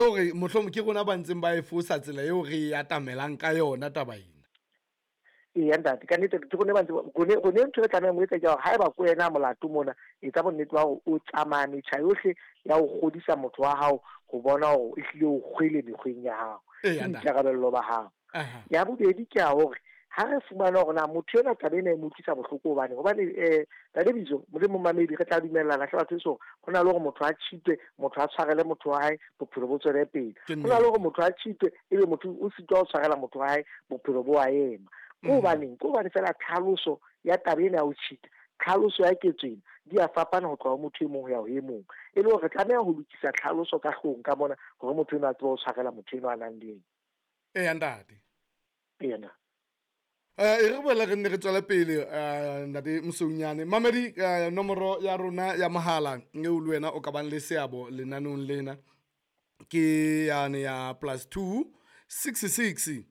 Hore mohlomong ke rona ba ntseng ba e fosa tsela eo re atamelang ka yona taba ena. Eya ntate ka nnete ke gone ba gone ntho e tlameha mo etsa ke gore ha eba ko ena molato mona etsa bonnete wa o tsamaya metjha yohle ya go godisa motho wa hao go bona gore e hlile o kgwele mekgweng ya hao ke boikarabello ba hao. Ya bobedi ke a hore ha re fumana gore na motho ena taba ena e mo utlwisa bohloko hobane tade biso mo le mo mamedi re tla dumellana hle batho so go na le gore motho a cheat motho a tshwarele motho wa hae bophelo bo tswele pele go na le gore motho a cheat ebe motho o sitwa o tshwarela motho wa hae bophelo bo a ema ko bane fela tlhaloso ya taba ena ya o cheat tlhaloso ya ketsweng di a fapana go tloga motho e mongwe ya o e mongwe e le gore re tlameha go lokisa tlhaloso ka hlong ka mona gore motho eno a tseba o tshwarela motho eno a nang le eng ntate ena re boela re nne re tswela pele ntate Mosounyane mamedi nomoro ya rona ya mohala eo le wena o ka bang le seabo lenanong lena ke yane ya +2 66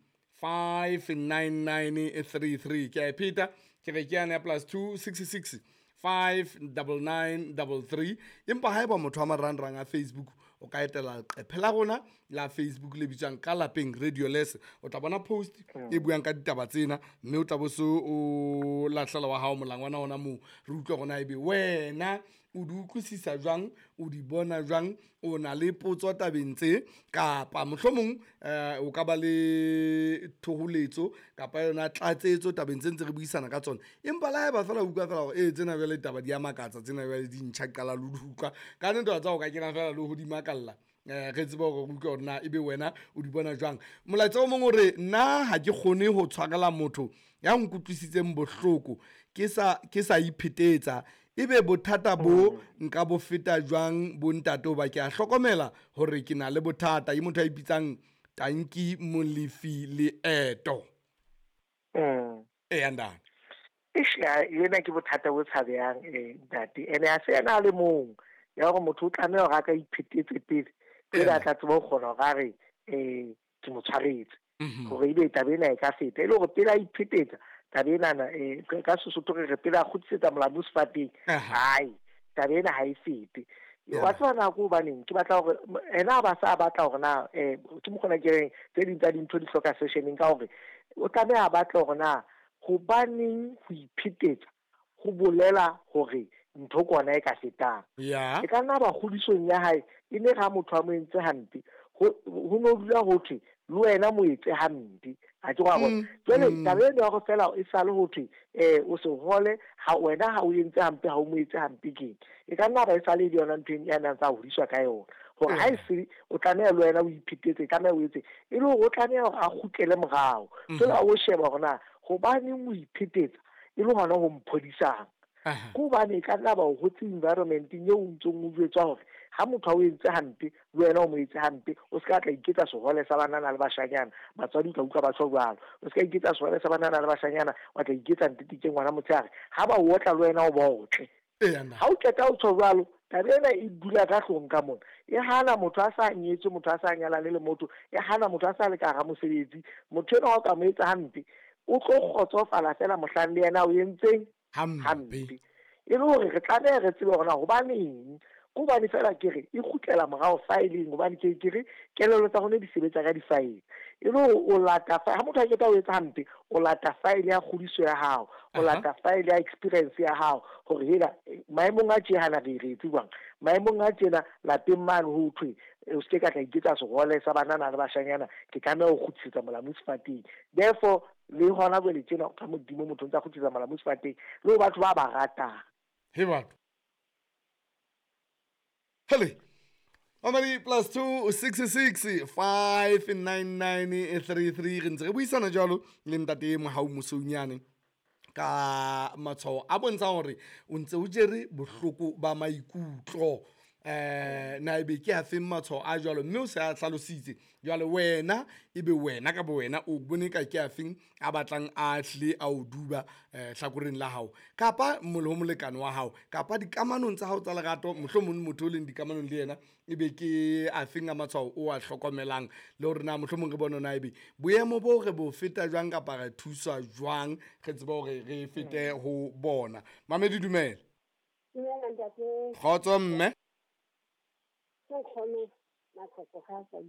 59933 ke a ipeta ke re ke yane ya +2 66 59933 empa ha eba motho wa marangrang a Facebook o ka etela leqephe la rona la Facebook le bitswang Ka Lapeng Radio Les o tla bona post e buang ka ditaba tsena mme o tla bo so o lahlela wa hao molangwana ona mo re utlwa gona ebe wena o di utlwisisa jwang o di bona jwang o na le potso tabeng tse kapa mohlomong o ka ba le thoholetso kapa yona tlatsetso tabeng tse ntse re buisana ka tsona empa la eba fela utlwa fela gore tsena bjale taba di a makatsa tsena bjale di ntšha qala le utlwa ka nnete wa tsa go ka kena fela le ho di makalla re tseba gore o utlwa gore na ebe wena o di bona jwang molaetsa o mongwe gore nna ha ke kgone ho tshwarela motho ya nkutlwisitseng bohloko ke sa iphetetsa ebe bothata bo nka bo feta jwang bo ntate hoba ke a hlokomela hore ke na le bothata e motho a ipitsang Tanki Molefi Leeto ndane yena ke bothata bo tshabeyang ntate ene a se ena le mong ya gore motho o tlameha gore a ka iphetetse pele a tla tseba go kgona gore a re ke mo tshwaretse gore ebe tabe ena e ka feta e le gore pele a iphetetsa tabe enana ka Sesotho re pele a kgutlisetsa molamu sefateng hai tabe ena ha e fete wa tseba nako baneng ke batla gore ena ba sa batla gore na ke mo gona ke reng tse ding tsa dintho di hloka sessioneng ka gore o tlameha a batla gore na go baneng go iphetetsa go bolela gore ntho kona e ka fetang e ka nna ba godisong ya hae e ne ga motho a mo entse hampe go no dula go thwe le wena mo etse hampe a ke go bona jwale tabe eno ya go fela e sa le go thwe o se gole ha wena ha o entse hampe ha o mo etse hampe keng e ka nna ba e sa le yona ntho ya nang tsa godiswa ka yona gore ha e se o tlameha le wena o iphetetse tlameha o etse e le gore o tlameha gore a kgutlele morao fela o sheba gore na go baneng o iphetetsa e le gona go mphodisang go bane e ka nna ba o gotse environmenteng eo o ntsong o jwetswa gore ha motho a o entse hampe le wena o mo etse hampe o se ka tla iketsa segole sa banana le bashanyana batswadi o tla utlwa ba tshwa jwalo o se ka iketsa segole sa banana le bashanyana wa tla iketsa ntetikeng ngwana motshehare ha ba o otla le wena o ba otle ha o qeta o tshwa jwalo tabe ena e dula ka hlong ka mona e hana motho a sa nyetswe motho a sa nyalane le motho e hana motho a sa le ka ga mosebetsi motho ena o ka mo etsa hampe o tlo kgotsofala fela mohlang le yena o entseng hampe e le gore re tlameha re tsebe gona gobaneng go bane fela ke re e khutlela morao fileng gobane ke re kelelo tsa gone di sebetsa ka di-file e le gore o lata ha motho a keta o etsa hampe o lata file ya kgodiso ya hao o lata file ya experience ya hao gore hela maemong a tjehana re etse jwang maemong a tjena lapeng mane ho thwe o se ka tla iketsa segole sa banana le bashanyana ke tlameha ho kgutlisetsa molamu sefateng therefore le hona jwale tjena ka modimo motho ntse a kgutlisetsa molamu sefateng le batho ba ba ratang he batho hele Amari +2 66 59933 re ntse re buisana jalo le ntate Mohau Mosounyane ka matshwao a bontshang gore o ntse o jere bohloko ba maikutlo na ebe ke a feng matshwao a jalo mme o se a hlalositse jalo wena ebe wena ka bo wena o bone ka ke a feng a batlang a hle a o duba hlakoreng la hao kapa molekane wa hao kapa dikamanong tsa hao tsa lerato mohlomong motho o leng dikamanong le yena ebe ke a feng a matshwao o a hlokomelang le hore na mohlomong re bona na ebe boemo bo re bo feta jwang kapa re thusa jwang re tseba hore re fete ho bona Mamedi dumela kgotso mme Matlotlo ga a sa